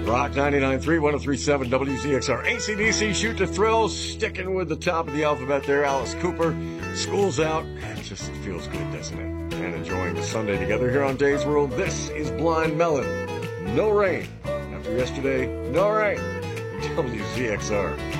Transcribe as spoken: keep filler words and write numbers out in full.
Rock ninety-nine point three, one oh three point seven W Z X R. A C D C, Shoot to Thrill, sticking with the top of the alphabet there. Alice Cooper, school's out. It just feels good, doesn't it? And enjoying the Sunday together here on Days World. This is Blind Melon. No rain. After yesterday, no rain. W Z X R.